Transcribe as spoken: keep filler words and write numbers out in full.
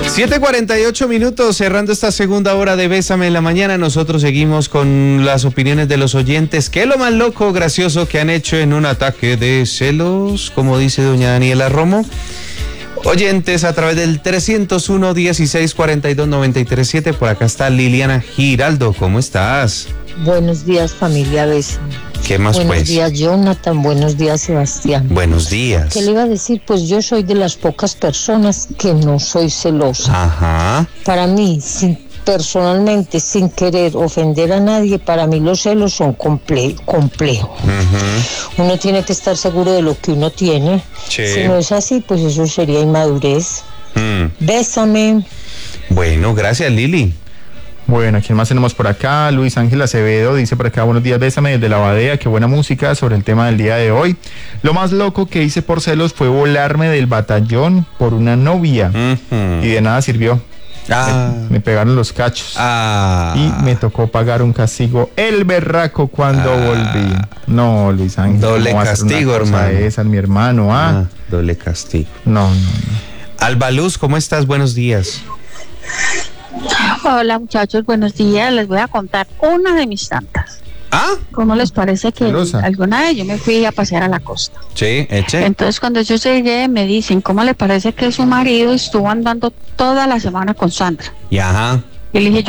siete cuarenta y ocho minutos, cerrando esta segunda hora de Bésame en la Mañana. Nosotros seguimos con las opiniones de los oyentes. ¿Qué es lo más loco, gracioso que han hecho en un ataque de celos? Como dice doña Daniela Romo. Oyentes a través del trescientos uno, dieciséis, cuarenta y dos, noventa y tres, siete. Por acá está Liliana Giraldo. ¿Cómo estás? Buenos días, familia Bésame. ¿Qué más, buenos pues? Buenos días, Jonathan. Buenos días, Sebastián. Buenos días. ¿Qué le iba a decir? Pues yo soy de las pocas personas que no soy celosa. Ajá. Para mí, sin, personalmente, sin querer ofender a nadie, para mí los celos son comple- complejos. Uh-huh. Uno tiene que estar seguro de lo que uno tiene. Sí. Si no es así, pues eso sería inmadurez. Mm. Bésame. Bueno, gracias, Lili. Bueno, ¿quién más tenemos por acá? Luis Ángel Acevedo dice por acá: buenos días, Bésame desde La Badea, qué buena música sobre el tema del día de hoy. Lo más loco que hice por celos fue volarme del batallón por una novia, uh-huh. y de nada sirvió. Ah. Me, me pegaron los cachos, ah. y me tocó pagar un castigo el berraco cuando ah. volví. No, Luis Ángel, doble castigo, hermano. Esa es mi hermano, ¿ah? ah doble castigo. No, no, no. Alba Luz, ¿cómo estás? Buenos días. Hola muchachos, buenos días. Les voy a contar una de mis tantas. ¿Ah? ¿Cómo les parece que Celosa. Alguna vez yo me fui a pasear a la costa? Sí, eche. Entonces cuando yo llegué me dicen, ¿cómo le parece que su marido estuvo andando toda la semana con Sandra? Y ajá. Y le dije,